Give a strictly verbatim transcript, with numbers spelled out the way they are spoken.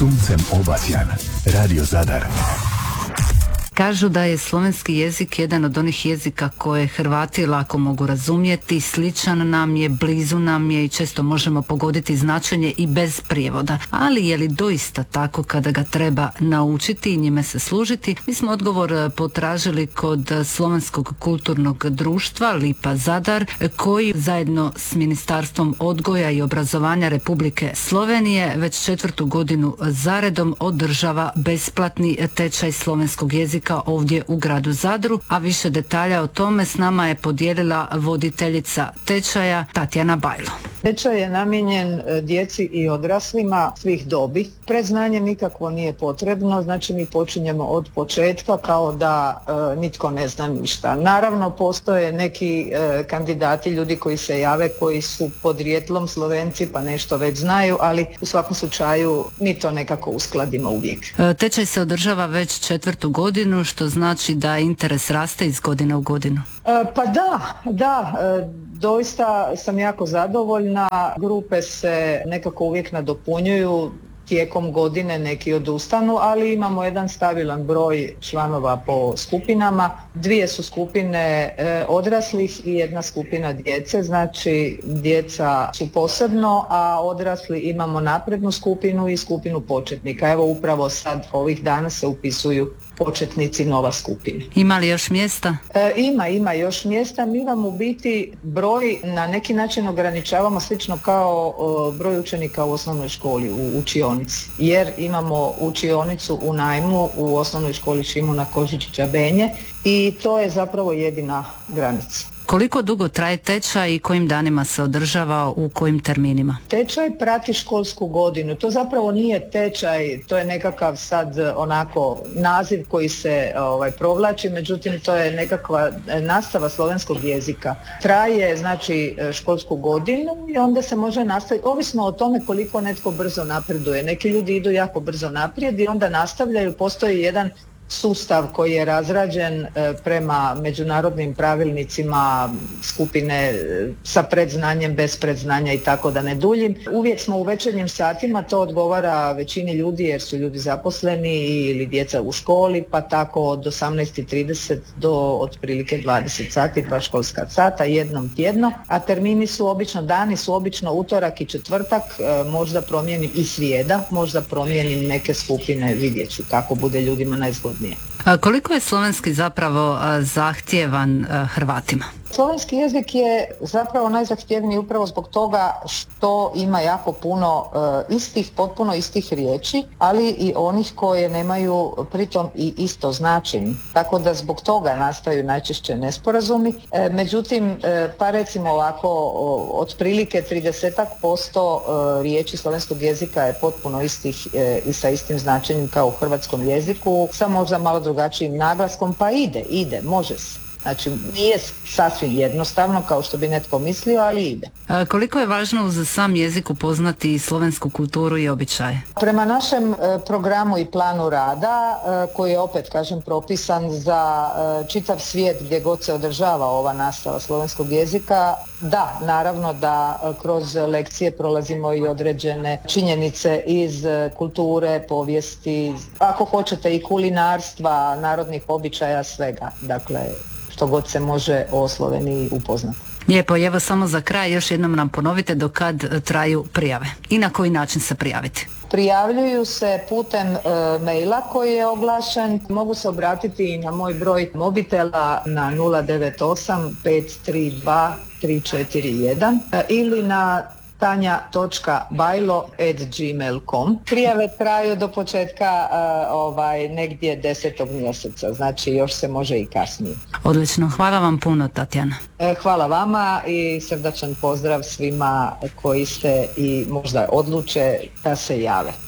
Suncem obasjan. Radio Zadar. Kažu da je slovenski jezik jedan od onih jezika koje Hrvati lako mogu razumjeti, sličan nam je, blizu nam je i često možemo pogoditi značenje i bez prijevoda. Ali je li doista tako kada ga treba naučiti i njime se služiti? Mi smo odgovor potražili kod Slovenskog kulturnog društva Lipa Zadar, koji zajedno s Ministarstvom odgoja i obrazovanja Republike Slovenije već četvrtu godinu zaredom održava besplatni tečaj slovenskog jezika ovdje u gradu Zadru, a više detalja o tome s nama je podijelila voditeljica tečaja Tatjana Bajlo. Tečaj je namijenjen djeci i odraslima svih dobi. Predznanje nikakvo nije potrebno, znači mi počinjemo od početka kao da e, nitko ne zna ništa. Naravno postoje neki e, kandidati, ljudi koji se jave, koji su podrijetlom Slovenci pa nešto već znaju, ali u svakom slučaju mi to nekako uskladimo uvijek. E, tečaj se održava već četvrtu godinu, što znači da interes raste iz godine u godinu. E, pa da, da, e, doista sam jako zadovoljna. Grupe se nekako uvijek nadopunjuju. Tijekom godine neki odustanu, ali imamo jedan stabilan broj članova po skupinama. Dvije su skupine e, odraslih i jedna skupina djece, znači djeca su posebno, a odrasli imamo naprednu skupinu i skupinu početnika. Evo upravo sad ovih dana se upisuju početnici, nova skupina. Ima li još mjesta? E, ima, ima još mjesta. Mi vam u biti broj na neki način ograničavamo slično kao o, broj učenika u osnovnoj školi, u učionici. Jer imamo učionicu u najmu u osnovnoj školi Šimuna Kožičića Benje i to je zapravo jedina granica. Koliko dugo traje tečaj i kojim danima se održava, u kojim terminima? Tečaj prati školsku godinu. To zapravo nije tečaj, to je nekakav sad onako naziv koji se ovaj, provlači, međutim to je nekakva nastava slovenskog jezika. Traje znači školsku godinu i onda se može nastaviti, ovisno o tome koliko netko brzo napreduje. Neki ljudi idu jako brzo naprijed i onda nastavljaju, postoji jedan sustav koji je razrađen prema međunarodnim pravilnicima skupine sa predznanjem, bez predznanja i tako da ne duljim. Uvijek smo u večernjim satima, to odgovara većini ljudi jer su ljudi zaposleni ili djeca u školi, pa tako od osamnaest i trideset do otprilike dvadeset sati, dva školska sata jednom tjedno, a termini su obično, dani su obično utorak i četvrtak, možda promijenim i srijeda, možda promijenim neke skupine, vidjet ću kako bude ljudima najzgodnije. A koliko je slovenski zapravo zahtjevan Hrvatima? Slovenski jezik je zapravo najzahtjevniji upravo zbog toga što ima jako puno e, istih, potpuno istih riječi, ali i onih koje nemaju pritom i isto značenje. Tako da zbog toga nastaju najčešće nesporazumi. E, međutim, e, pa recimo ovako, o, otprilike tridesetak posto e, riječi slovenskog jezika je potpuno istih e, i sa istim značenjem kao u hrvatskom jeziku, sa možda malo drugačijim naglaskom, pa ide, ide, može se. Znači, nije sasvim jednostavno kao što bi netko mislio, ali ide. A koliko je važno uz sam jezik upoznati slovensku kulturu i običaje? Prema našem e, programu i planu rada, e, koji je opet, kažem, propisan za e, čitav svijet gdje god se održava ova nastava slovenskog jezika, da, naravno da e, kroz lekcije prolazimo i određene činjenice iz e, kulture, povijesti, ako hoćete i kulinarstva, narodnih običaja, svega. Dakle, što god se može o Sloveniji upoznati. Lijepo, evo samo za kraj još jednom nam ponovite do kad traju prijave i na koji način se prijaviti. Prijavljuju se putem e, maila koji je oglašen. Mogu se obratiti i na moj broj mobitela na nula devet osam pet tri dva tri četiri jedan e, ili na tanja točka bajlo at gmail dot com. Prijave traju do početka uh, ovaj, negdje desetog mjeseca, znači još se može i kasnije. Odlično, hvala vam puno, Tatjana. E, hvala vama i srdačan pozdrav svima koji ste i možda odluče da se jave.